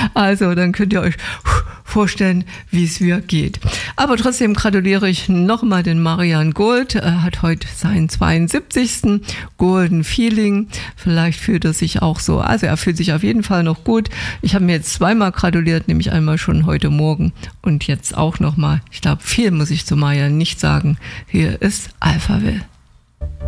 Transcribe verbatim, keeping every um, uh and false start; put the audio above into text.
Also dann könnt ihr euch vorstellen, wie es mir geht. Aber trotzdem gratuliere ich nochmal den Marian Gold. Er hat heute seinen zweiundsiebzigsten Golden Feeling. Vielleicht fühlt er sich auch so. Also er fühlt sich auf jeden Fall noch gut. Ich habe mir jetzt zweimal gratuliert, nämlich einmal schon heute Morgen und jetzt auch nochmal. Ich glaube, viel muss ich zu Marian nicht sagen. Hier ist Alphaville.